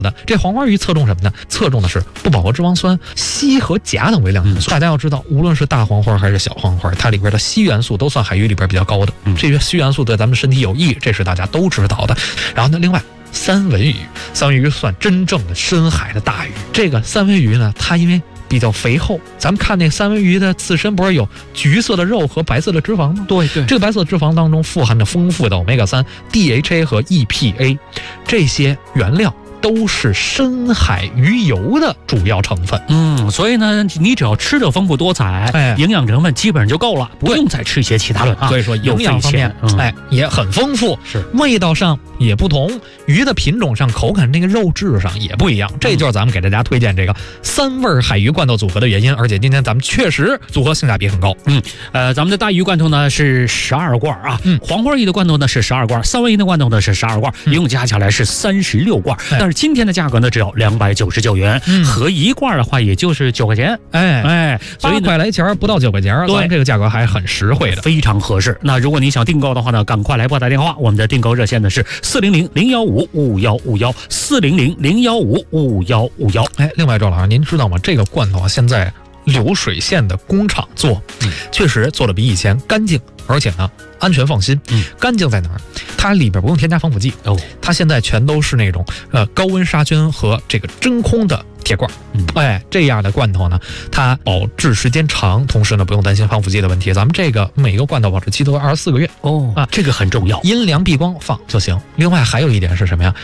的。这黄花鱼侧重什么呢？侧重的是不饱和脂肪酸、硒和钾等微量元素。大家要知道，无论是大黄花还是小黄花，它里边的硒元素都算海鱼里边比较高的。这些硒元素对咱们身体有益，这是大家都知道的。然后呢，另外三文鱼算真正的深海的大鱼。这个三文鱼呢，它因为比较肥厚，咱们看那三文鱼的刺身不是有橘色的肉和白色的脂肪吗？对，这个白色脂肪当中富含着丰富的 Omega-3、DHA 和 EPA， 这些原料都是深海鱼油的主要成分。 所以呢，你只要吃的丰富多彩，营养成分基本上就够了，不用再吃一些其他的所以说营养方面，也很丰富， 是味道上也不同，鱼的品种上、口感那个肉质上也不一样。这就是咱们给大家推荐这个三味海鱼罐头组合的原因。而且今天咱们确实组合性价比很高。 咱们的大鱼罐头呢是12罐啊，黄花鱼的罐头呢是12罐，三文鱼的罐头呢是12罐，一共加起来是36罐。但是今天的价格呢只要299元，合一罐的话也就是9块钱。 所以8块来钱不到9块钱，咱这个价格还很实惠的， 非常合适。那如果你想订购的话呢，赶快来拨打电话，我们的订购热线呢是400-015-5151，400-015-5151。 另外，赵老师，您知道吗？这个罐头啊，现在流水线的工厂做，确实做的比以前干净，而且呢安全放心。干净在哪儿？它里边不用添加防腐剂它现在全都是那种高温杀菌和这个真空的铁罐。这样的罐头呢，它保质时间长，同时呢不用担心防腐剂的问题。咱们这个每个罐头保质期都24个月这个很重要， 阴凉避光放就行。另外还有一点是什么呀？